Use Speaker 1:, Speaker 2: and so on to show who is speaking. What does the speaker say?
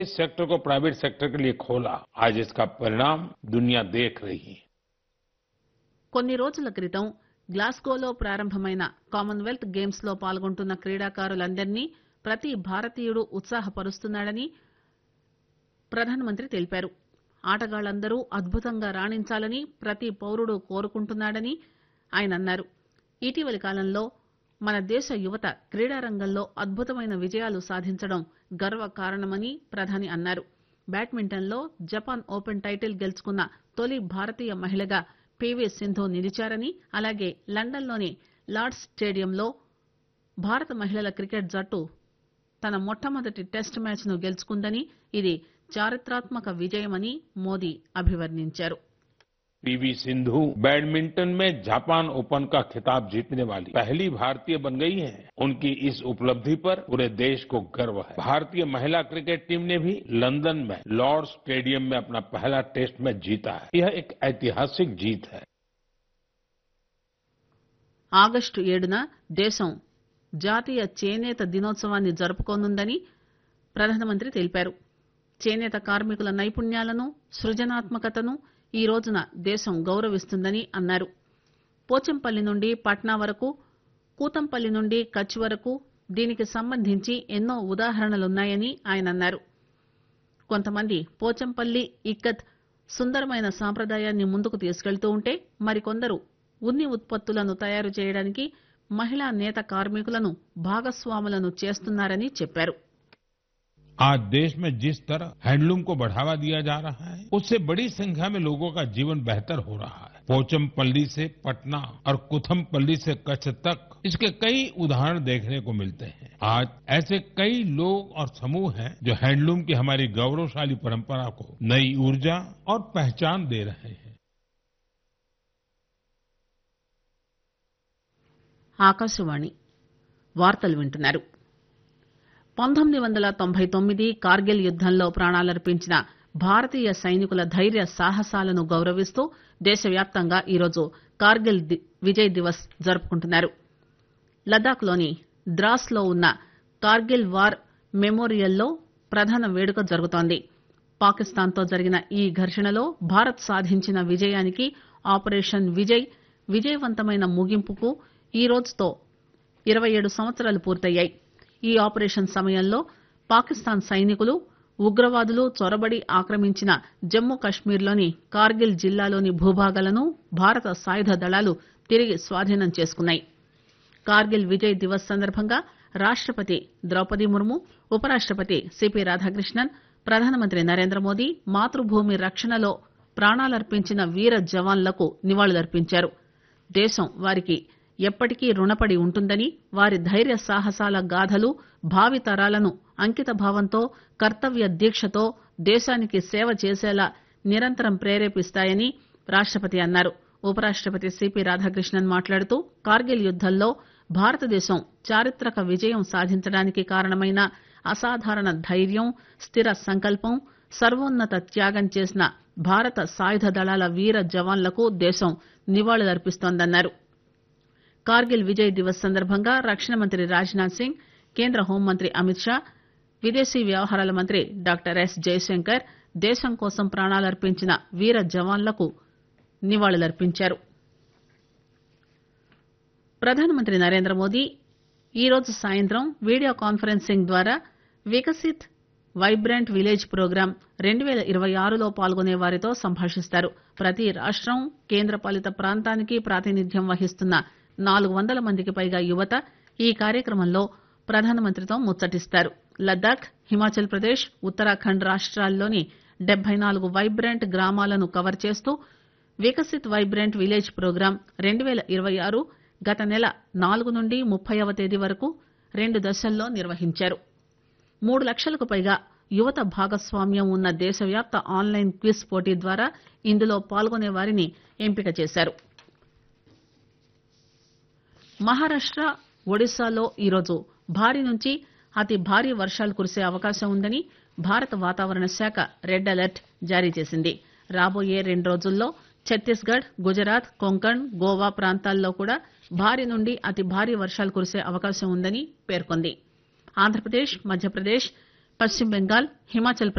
Speaker 1: इस सेक्टर को private sector के लिए खोला। आज इसका परिणाम दुनिया देख रही है।
Speaker 2: కొన్ని రోజుల క్రితం గ్లాస్గోలో ప్రారంభమైన కామన్వెల్త్ గేమ్స్ లో పాల్గొంటున్న క్రీడాకారులందరినీ ప్రతి భారతీయుడు ఉత్సాహపరుస్తున్నాడని ప్రధానమంత్రి తెలిపారు. ఆటగాళ్లందరూ అద్భుతంగా రాణించాలని ప్రతి పౌరుడు కోరుకుంటున్నాడని ఆయన అన్నారు. ఇటీవలి కాలంలో మన దేశ యువత క్రీడారంగంలో అద్భుతమైన విజయాలు సాధించడం గర్వకారణమని ప్రధాని అన్నారు. బ్యాడ్మింటన్ లో జపాన్ ఓపెన్ టైటిల్ గెలుచుకున్న తొలి భారతీయ మహిళగా పీవీ సింధు నిలిచారని, అలాగే లండన్ లోని లార్డ్స్ స్టేడియంలో భారత మహిళల క్రికెట్ జట్టు తన మొట్టమొదటి టెస్ట్ మ్యాచ్ ను గెలుచుకుందని, ఇది చారిత్రాత్మక విజయమని మోదీ అభివర్ణించారు.
Speaker 1: पीवी सिंधु बैडमिंटन में जापान ओपन का खिताब जीतने वाली पहली भारतीय बन गई हैं। उनकी इस उपलब्धि पर पूरे देश को गर्व है। भारतीय महिला क्रिकेट टीम ने भी लंदन में लॉर्ड्स स्टेडियम में अपना पहला टेस्ट मैच जीता है। यह एक ऐतिहासिक जीत है।
Speaker 2: ఆగస్టు 7న దేశం జాతీయ చేనేత దినోత్సవాన్ని జరుపుకోనుందని ప్రధానమంత్రి తెలిపారు. చేనేత కార్మికుల నైపుణ్యాలను, సృజనాత్మకతను ఈ రోజున దేశం గౌరవిస్తుందని అన్నారు. పోచంపల్లి నుండి పట్నా వరకు, కూతంపల్లి నుండి కచ్ వరకు దీనికి సంబంధించి ఎన్నో ఉదాహరణలున్నాయని ఆయన అన్నారు. కొంతమంది పోచంపల్లి ఇక్కత్ సుందరమైన సాంప్రదాయాన్ని ముందుకు తీసుకెళ్తూ ఉంటే, మరికొందరు ఉన్ని ఉత్పత్తులను తయారు చేయడానికి మహిళా నేత కార్మికులను భాగస్వాములను చేస్తున్నారని చెప్పారు.
Speaker 1: आज देश में जिस तरह हैंडलूम को बढ़ावा दिया जा रहा है, उससे बड़ी संख्या में लोगों का जीवन बेहतर हो रहा है। पोचमपल्ली से पटना और कुथमपल्ली से कच्छ तक इसके कई उदाहरण देखने को मिलते हैं। आज ऐसे कई लोग और समूह हैं जो हैंडलूम की हमारी गौरवशाली परंपरा को नई ऊर्जा और पहचान दे रहे हैं।
Speaker 2: ఆకాశవాణి వార్తలు వింటున్నారు. 1999 కార్గిల్ యుద్దంలో ప్రాణాలర్పించిన భారతీయ సైనికుల ధైర్య సాహసాలను గౌరవిస్తూ దేశవ్యాప్తంగా ఈరోజు కార్గిల్ విజయ్ దివస్ జరుపుకుంటున్నారు. లదాఖ్ లోని ద్రాస్ లో ఉన్న కార్గిల్ వార్ మెమోరియల్లో ప్రధాన వేడుక జరుగుతోంది. పాకిస్తాన్ తో జరిగిన ఈ ఘర్షణలో భారత్ సాధించిన విజయానికి ఆపరేషన్ విజయ్ విజయవంతమైన ముగింపుకు ఈ రోజుతో 27 సంవత్సరాలు పూర్తయ్యాయి. ఈ ఆపరేషన్ సమయంలో పాకిస్తాన్ సైనికులు, ఉగ్రవాదులు చొరబడి ఆక్రమించిన జమ్మూ కశ్మీర్లోని కార్గిల్ జిల్లాలోని భూభాగాలను భారత సాయుధ దళాలు తిరిగి స్వాధీనం చేసుకున్నాయి. కార్గిల్ విజయ్ దివస్ సందర్భంగా రాష్టపతి ద్రౌపది ముర్ము, ఉపరాష్టపతి సిపి రాధాకృష్ణన్, ప్రధానమంత్రి నరేంద్రమోదీ మాతృభూమి రక్షణలో ప్రాణాలర్పించిన వీర జవాన్లకు నివాళులర్పించారు. దేశం వారికి ఎప్పటికీ రుణపడి ఉంటుందని, వారి ధైర్య సాహసాల గాథలు భావితరాలను అంకిత భావంతో, కర్తవ్య దీక్షతో దేశానికి సేవ చేసేలా నిరంతరం ప్రేరేపిస్తాయని రాష్టపతి అన్నారు. ఉపరాష్టపతి సిపి రాధాకృష్ణన్ మాట్లాడుతూ, కార్గిల్ యుద్దంలో భారతదేశం చారిత్రక విజయం సాధించడానికి కారణమైన అసాధారణ ధైర్యం, స్థిర సంకల్పం, సర్వోన్నత త్యాగం చేసిన భారత సాయుధ దళాల వీర జవాన్లకు దేశం నివాళులర్పిస్తోందన్నారు. కార్గిల్ విజయ్ దివస్ సందర్భంగా రక్షణ మంత్రి రాజ్నాథ్ సింగ్, కేంద్ర హోంమంత్రి అమిత్ షా, విదేశీ వ్యవహారాల మంత్రి డాక్టర్ ఎస్ జయశంకర్ దేశం కోసం ప్రాణాలర్పించిన వీర జవాన్లకు నివాళులర్పించారు. ప్రధానమంత్రి నరేంద్ర మోదీ ఈరోజు సాయంత్రం వీడియో కాన్ఫరెన్సింగ్ ద్వారా వికసిత్ వైబ్రెంట్ విలేజ్ ప్రోగ్రాం 2026లో పాల్గొనే వారితో సంభాషిస్తారు. ప్రతి రాష్టం, కేంద్రపాలిత ప్రాంతానికి ప్రాతినిధ్యం వహిస్తున్న 400 మందికి పైగా యువత ఈ కార్యక్రమంలో ప్రధానమంత్రితో ముచ్చటిస్తారు. లద్దాఖ్, హిమాచల్ ప్రదేశ్, ఉత్తరాఖండ్ రాష్ట్రాల్లోని 74 వైబ్రెంట్ గ్రామాలను కవర్ చేస్తూ వికసిత్ వైబ్రెంట్ విలేజ్ ప్రోగ్రాం 2026 గత నెల 4 నుండి 30వ తేదీ వరకు 2 దశల్లో నిర్వహించారు. 3 లక్షలకు పైగా యువత భాగస్వామ్యం ఉన్న దేశవ్యాప్త ఆన్లైన్ క్విజ్ పోటీ ద్వారా ఇందులో పాల్గొనే వారిని ఎంపిక చేశారు. మహారాష్ట, ఒడిశాలో ఈరోజు భారీ నుంచి అతి భారీ వర్షాలు కురిసే అవకాశం ఉందని భారత వాతావరణ శాఖ రెడ్ అలర్ట్ జారీ చేసింది. రాబోయే 2 రోజుల్లో ఛత్తీస్గఢ్, గుజరాత్, కొంకణ్, గోవా ప్రాంతాల్లో కూడా భారీ నుండి అతి భారీ వర్షాలు కురిసే అవకాశం ఉందని పేర్కొంది. ఆంధ్రప్రదేశ్, మధ్యప్రదేశ్, పశ్చిమ బెంగాల్ హిమాచల్